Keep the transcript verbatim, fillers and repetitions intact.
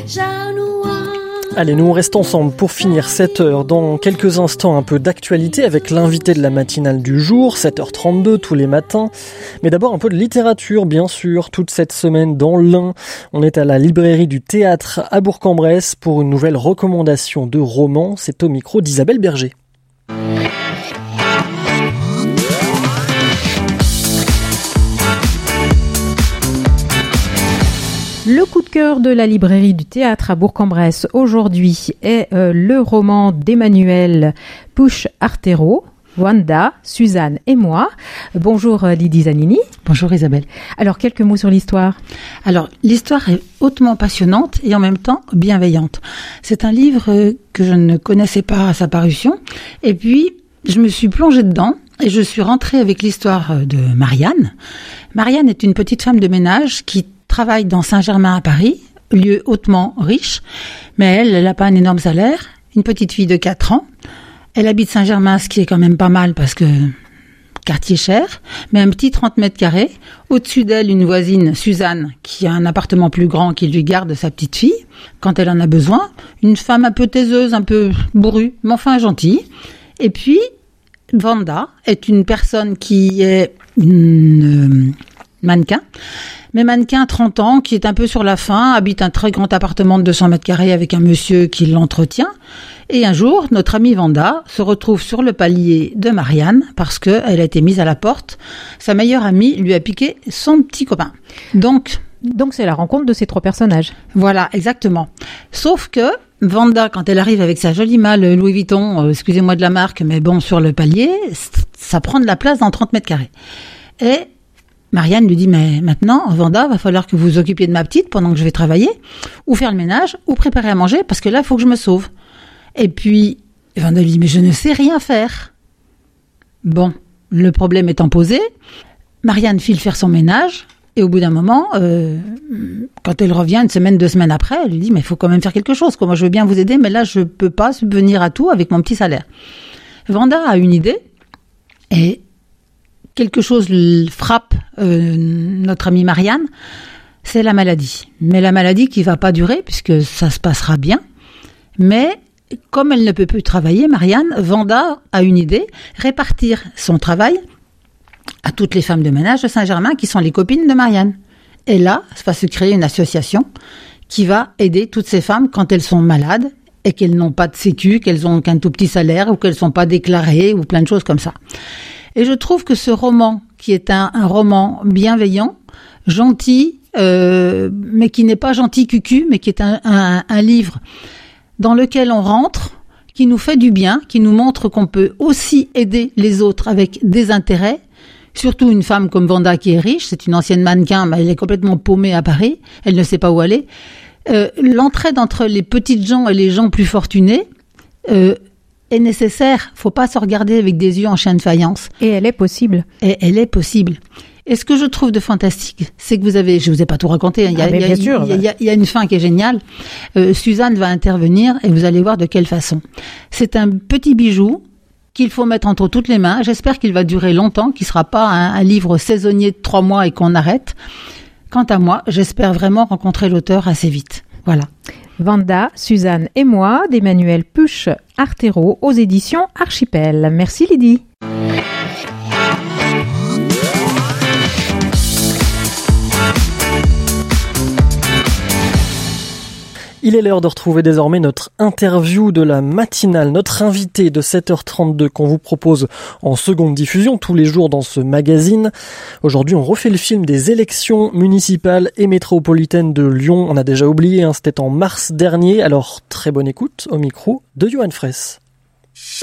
Allez, nous on reste ensemble pour finir cette heure. Dans quelques instants, un peu d'actualité avec l'invité de la matinale du jour, sept heures trente-deux tous les matins. Mais d'abord un peu de littérature, bien sûr. Toute cette semaine dans l'Ain, on est à la librairie du Théâtre à Bourg-en-Bresse pour une nouvelle recommandation de roman. C'est au micro d'Isabelle Berger. Le coup de cœur de la librairie du Théâtre à Bourg-en-Bresse aujourd'hui est euh, le roman d'Emmanuel Puch-Artero, Wanda, Suzanne et moi. Bonjour euh, Lydie Zanini. Bonjour Isabelle. Alors, quelques mots sur l'histoire. Alors, l'histoire est hautement passionnante et en même temps bienveillante. C'est un livre euh, que je ne connaissais pas à sa parution. Et puis, je me suis plongée dedans et je suis rentrée avec l'histoire de Marianne. Marianne est une petite femme de ménage qui travaille dans Saint-Germain à Paris, lieu hautement riche, mais elle, elle n'a pas un énorme salaire, une petite fille de quatre ans. Elle habite Saint-Germain, ce qui est quand même pas mal parce que quartier cher, mais un petit trente mètres carrés. Au-dessus d'elle, une voisine, Suzanne, qui a un appartement plus grand qui lui garde sa petite fille quand elle en a besoin. Une femme un peu taiseuse, un peu bourrue, mais enfin gentille. Et puis, Wanda est une personne qui est une euh, mannequin, mais mannequin, trente ans, qui est un peu sur la fin, habite un très grand appartement de deux cents mètres carrés avec un monsieur qui l'entretient. Et un jour, notre amie Wanda se retrouve sur le palier de Marianne parce qu'elle a été mise à la porte. Sa meilleure amie lui a piqué son petit copain. Donc, Donc c'est la rencontre de ces trois personnages. Voilà, exactement. Sauf que Wanda, quand elle arrive avec sa jolie malle Louis Vuitton, euh, excusez-moi de la marque, mais bon, sur le palier, ça prend de la place dans trente mètres carrés. Et Marianne lui dit, mais maintenant, Wanda, va falloir que vous vous occupiez de ma petite pendant que je vais travailler, ou faire le ménage, ou préparer à manger, parce que là, il faut que je me sauve. Et puis, Wanda lui dit, mais je ne sais rien faire. Bon, le problème étant posé, Marianne file faire son ménage, et au bout d'un moment, euh, quand elle revient une semaine, deux semaines après, elle lui dit, mais il faut quand même faire quelque chose, quoi. Moi je veux bien vous aider, mais là, je peux pas subvenir à tout avec mon petit salaire. Wanda a une idée, et quelque chose frappe euh, notre amie Marianne, c'est la maladie. Mais la maladie qui va pas durer, puisque ça se passera bien. Mais comme elle ne peut plus travailler, Marianne, Wanda a une idée, répartir son travail à toutes les femmes de ménage de Saint-Germain qui sont les copines de Marianne. Et là, va se créer une association qui va aider toutes ces femmes quand elles sont malades et qu'elles n'ont pas de sécu, qu'elles ont qu'un tout petit salaire ou qu'elles sont pas déclarées ou plein de choses comme ça. Et je trouve que ce roman, qui est un, un roman bienveillant, gentil, euh, mais qui n'est pas gentil cucu, mais qui est un, un, un livre dans lequel on rentre, qui nous fait du bien, qui nous montre qu'on peut aussi aider les autres avec des intérêts, surtout une femme comme Wanda qui est riche, c'est une ancienne mannequin, mais elle est complètement paumée à Paris, elle ne sait pas où aller. Euh, l'entraide entre les petites gens et les gens plus fortunés euh, est nécessaire. Faut pas se regarder avec des yeux en chien de faïence. Et elle est possible. Et elle est possible. Et ce que je trouve de fantastique, c'est que vous avez, je vous ai pas tout raconté, hein, il y a, ah, il y a, bien sûr, il y a, il y a, il y a une fin qui est géniale. Euh, Suzanne va intervenir et vous allez voir de quelle façon. C'est un petit bijou qu'il faut mettre entre toutes les mains. J'espère qu'il va durer longtemps, qu'il sera pas un, un livre saisonnier de trois mois et qu'on arrête. Quant à moi, j'espère vraiment rencontrer l'auteur assez vite. Voilà. Wanda, Suzanne et moi, d'Emmanuel Puch-Artero aux éditions Archipel. Merci Lydie. Il est l'heure de retrouver désormais notre interview de la matinale, notre invité de sept heures trente-deux qu'on vous propose en seconde diffusion tous les jours dans ce magazine. Aujourd'hui, on refait le film des élections municipales et métropolitaines de Lyon. On a déjà oublié, hein, c'était en mars dernier. Alors, très bonne écoute au micro de Johan Fraisse.